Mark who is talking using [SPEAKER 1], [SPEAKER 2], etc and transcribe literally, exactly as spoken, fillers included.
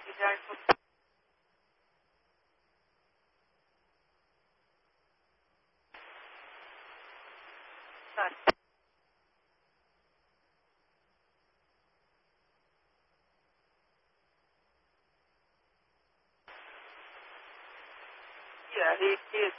[SPEAKER 1] You guys will start. Yeah, he, he is